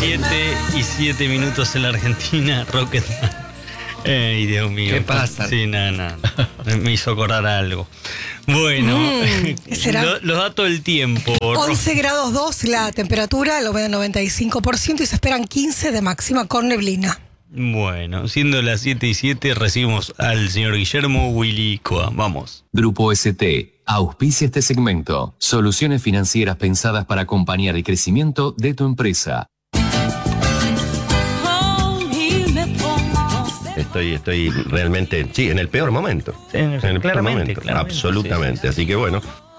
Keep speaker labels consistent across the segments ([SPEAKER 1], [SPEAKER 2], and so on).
[SPEAKER 1] 7:07 en la Argentina, Rocketman. Ay, Dios mío.
[SPEAKER 2] ¿Qué pasa?
[SPEAKER 1] Sí, nada. Me hizo acordar algo. Bueno, los datos del tiempo.
[SPEAKER 3] 11 grados 2 la temperatura, la humedad 95% y se esperan 15 de máxima con neblina.
[SPEAKER 1] Bueno, siendo las 7:07, recibimos al señor Guillermo Willy Coa. Vamos.
[SPEAKER 4] Grupo ST auspicia este segmento. Soluciones financieras pensadas para acompañar el crecimiento de tu empresa.
[SPEAKER 5] Estoy realmente, sí, en el peor momento.
[SPEAKER 1] Sí,
[SPEAKER 5] en el peor momento,
[SPEAKER 1] claramente,
[SPEAKER 5] absolutamente.
[SPEAKER 1] Sí.
[SPEAKER 5] Así que bueno.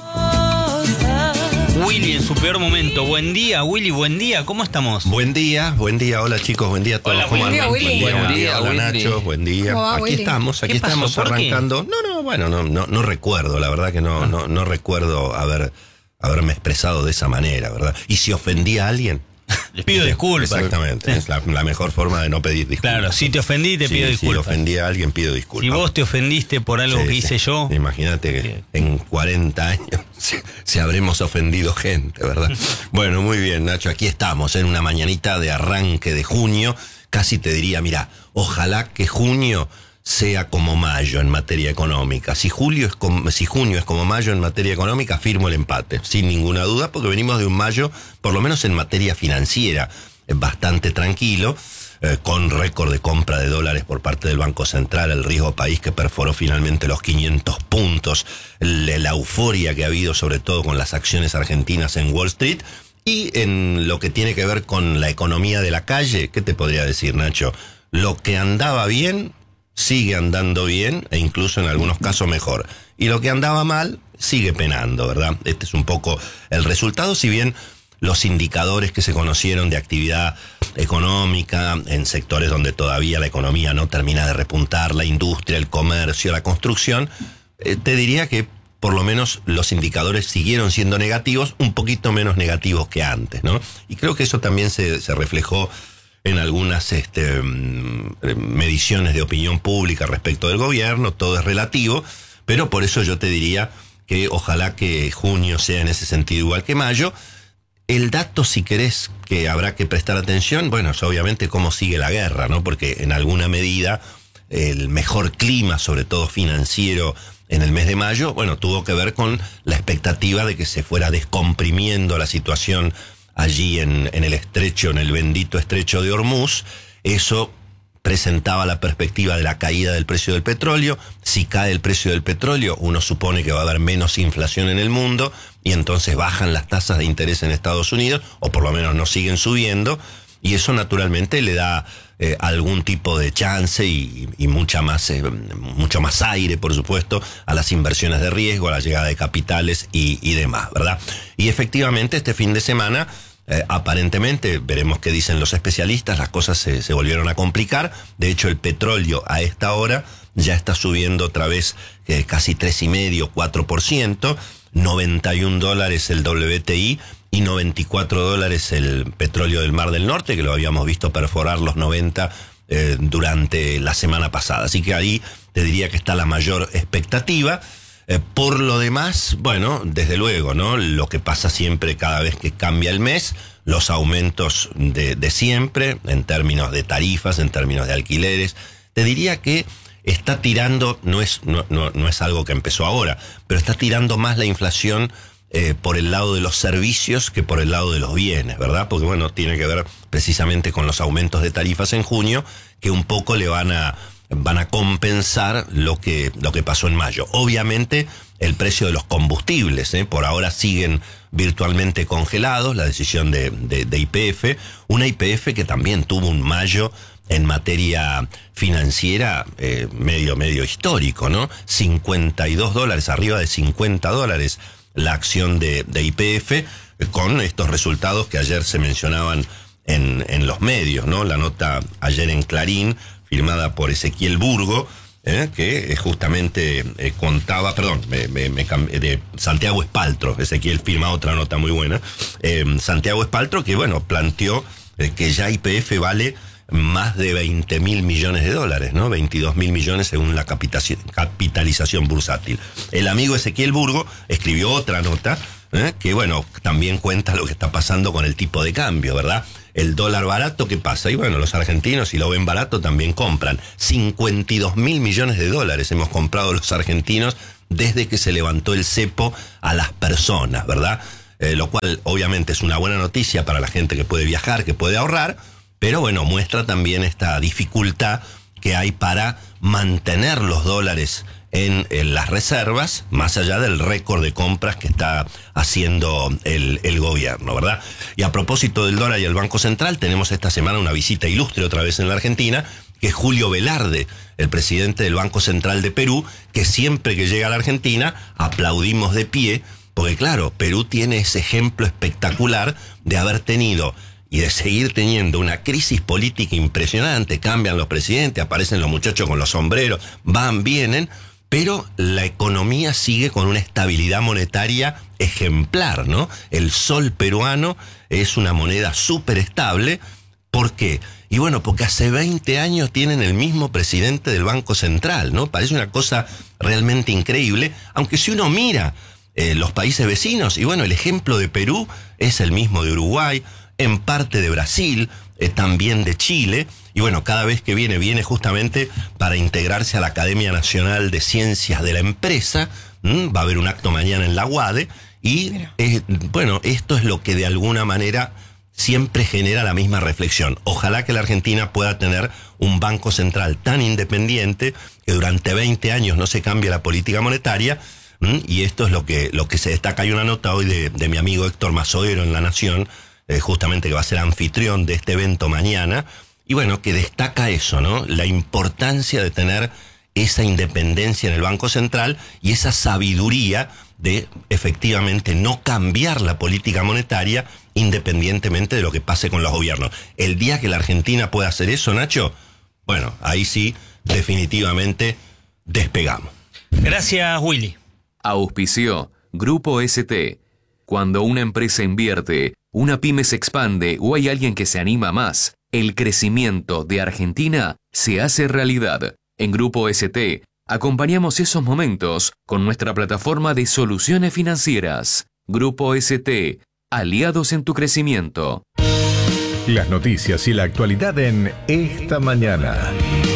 [SPEAKER 1] Willy en su peor momento. Buen día, Willy, buen día. ¿Cómo estamos?
[SPEAKER 5] Buen día. Hola chicos, buen día a todos.
[SPEAKER 1] Hola,
[SPEAKER 5] ¿Cómo
[SPEAKER 3] buen día,
[SPEAKER 5] andan?
[SPEAKER 3] Willy.
[SPEAKER 5] Buen día,
[SPEAKER 4] Buen
[SPEAKER 5] hola
[SPEAKER 4] día.
[SPEAKER 5] Nacho, buen día.
[SPEAKER 3] ¿Cómo va,
[SPEAKER 5] Aquí
[SPEAKER 3] Willy?
[SPEAKER 5] estamos
[SPEAKER 1] ¿Qué pasó? ¿Por qué?
[SPEAKER 5] arrancando. No recuerdo, la verdad que no recuerdo haberme expresado de esa manera, ¿verdad? Y si ofendí a alguien,
[SPEAKER 1] Les pido disculpas.
[SPEAKER 5] Exactamente,
[SPEAKER 1] Sí.
[SPEAKER 5] es la mejor forma de no pedir disculpas.
[SPEAKER 1] Claro, si te ofendí, te pido
[SPEAKER 5] Si
[SPEAKER 1] disculpas.
[SPEAKER 5] ofendí a alguien, pido disculpas.
[SPEAKER 1] Si vos te ofendiste por algo
[SPEAKER 5] Sí,
[SPEAKER 1] que
[SPEAKER 5] sí.
[SPEAKER 1] hice yo.
[SPEAKER 5] Imagínate que en 40 años se habremos ofendido gente, ¿verdad? Bueno, muy bien, Nacho, aquí estamos en una mañanita de arranque de junio. Casi te diría, mira, ojalá que junio sea como mayo en materia económica. Si junio es como mayo en materia económica, firmo el empate, sin ninguna duda, porque venimos de un mayo, por lo menos en materia financiera, bastante tranquilo, con récord de compra de dólares por parte del Banco Central, el riesgo país que perforó finalmente los 500 puntos, la euforia que ha habido sobre todo con las acciones argentinas en Wall Street, y en lo que tiene que ver con la economía de la calle, ¿qué te podría decir, Nacho? Lo que andaba bien sigue andando bien e incluso en algunos casos mejor. Y lo que andaba mal sigue penando, ¿verdad? Este es un poco el resultado, si bien los indicadores que se conocieron de actividad económica en sectores donde todavía la economía no termina de repuntar, la industria, el comercio, la construcción, te diría que por lo menos los indicadores siguieron siendo negativos, un poquito menos negativos que antes, ¿no? Y creo que eso también se reflejó en algunas mediciones de opinión pública respecto del gobierno. Todo es relativo, pero por eso yo te diría que ojalá que junio sea en ese sentido igual que mayo. El dato, si querés, que habrá que prestar atención, bueno, es obviamente cómo sigue la guerra, ¿no? Porque en alguna medida el mejor clima, sobre todo financiero, en el mes de mayo, bueno, tuvo que ver con la expectativa de que se fuera descomprimiendo la situación allí en el bendito estrecho de Hormuz. Eso presentaba la perspectiva de la caída del precio del petróleo. Si cae el precio del petróleo, uno supone que va a haber menos inflación en el mundo y entonces bajan las tasas de interés en Estados Unidos, o por lo menos no siguen subiendo, y eso naturalmente le da algún tipo de chance y mucho más aire, por supuesto, a las inversiones de riesgo, a la llegada de capitales y demás, ¿verdad? Y efectivamente este fin de semana, aparentemente, veremos qué dicen los especialistas, las cosas se volvieron a complicar. De hecho, el petróleo a esta hora ya está subiendo otra vez casi 3,5%, 4%, $91 el WTI y $94 el petróleo del Mar del Norte, que lo habíamos visto perforar los 90 durante la semana pasada. Así que ahí te diría que está la mayor expectativa. Por lo demás, bueno, desde luego, ¿no? Lo que pasa siempre cada vez que cambia el mes, los aumentos de siempre, en términos de tarifas, en términos de alquileres. Te diría que está tirando, no es algo que empezó ahora, pero está tirando más la inflación por el lado de los servicios que por el lado de los bienes, ¿verdad? Porque bueno, tiene que ver precisamente con los aumentos de tarifas en junio, que un poco le van a compensar lo que pasó en mayo. Obviamente el precio de los combustibles, por ahora siguen virtualmente congelados, la decisión de YPF, una YPF que también tuvo un mayo en materia financiera medio histórico, ¿no? $52, arriba de $50 la acción de YPF, con estos resultados que ayer se mencionaban en los medios, ¿no? La nota ayer en Clarín, firmada por Ezequiel Burgo, que justamente contaba, de Santiago Espaltro. Ezequiel firma otra nota muy buena. Santiago Espaltro, que bueno, planteó que ya YPF vale más de $20.000 millones, ¿no? 22.000 millones según la capitalización bursátil. El amigo Ezequiel Burgo escribió otra nota, que bueno, también cuenta lo que está pasando con el tipo de cambio, ¿verdad? el dólar barato, ¿qué pasa? Y bueno, los argentinos, si lo ven barato, también compran. 52.000 millones de dólares hemos comprado los argentinos desde que se levantó el cepo a las personas, ¿verdad? Lo cual obviamente es una buena noticia para la gente que puede viajar, que puede ahorrar, pero bueno, muestra también esta dificultad que hay para mantener los dólares en las reservas, más allá del récord de compras que está haciendo el gobierno, ¿verdad? Y a propósito del dólar y el Banco Central, tenemos esta semana una visita ilustre otra vez en la Argentina, que es Julio Velarde, el presidente del Banco Central de Perú, que siempre que llega a la Argentina aplaudimos de pie, porque claro, Perú tiene ese ejemplo espectacular de haber tenido y de seguir teniendo una crisis política impresionante. Cambian los presidentes, aparecen los muchachos con los sombreros, van, vienen, pero la economía sigue con una estabilidad monetaria ejemplar, ¿no? El sol peruano es una moneda súper estable. ¿Por qué? Y bueno, porque hace 20 años tienen el mismo presidente del Banco Central, ¿no? Parece una cosa realmente increíble, aunque si uno mira los países vecinos, y bueno, el ejemplo de Perú es el mismo de Uruguay, en parte de Brasil, también de Chile, y bueno, cada vez que viene justamente para integrarse a la Academia Nacional de Ciencias de la Empresa. Va a haber un acto mañana en la UADE, y bueno, esto es lo que de alguna manera siempre genera la misma reflexión. Ojalá que la Argentina pueda tener un banco central tan independiente que durante 20 años no se cambie la política monetaria, y esto es lo que se destaca. Hay una nota hoy de mi amigo Héctor Mazoero en La Nación, justamente que va a ser anfitrión de este evento mañana, y bueno, que destaca eso, ¿no? La importancia de tener esa independencia en el Banco Central y esa sabiduría de efectivamente no cambiar la política monetaria independientemente de lo que pase con los gobiernos. El día que la Argentina pueda hacer eso, Nacho, bueno, ahí sí, definitivamente despegamos.
[SPEAKER 1] Gracias, Willy.
[SPEAKER 4] Auspició Grupo ST. Cuando una empresa invierte, una pyme se expande o hay alguien que se anima más, el crecimiento de Argentina se hace realidad. En Grupo ST acompañamos esos momentos con nuestra plataforma de soluciones financieras. Grupo ST, aliados en tu crecimiento.
[SPEAKER 2] Las noticias y la actualidad en Esta Mañana.